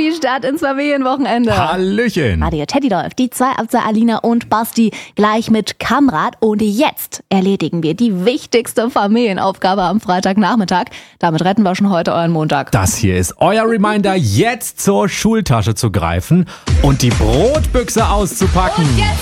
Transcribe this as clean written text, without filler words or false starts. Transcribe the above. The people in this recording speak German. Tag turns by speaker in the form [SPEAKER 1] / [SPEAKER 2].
[SPEAKER 1] Spielstart ins Familienwochenende.
[SPEAKER 2] Hallöchen.
[SPEAKER 1] Radio Teddy läuft, die 2 Abser Alina und Basti gleich mit Kamrat. Und jetzt erledigen wir die wichtigste Familienaufgabe am Freitagnachmittag. Damit retten wir schon heute euren Montag.
[SPEAKER 2] Das hier ist euer Reminder, jetzt zur Schultasche zu greifen und die Brotbüchse auszupacken.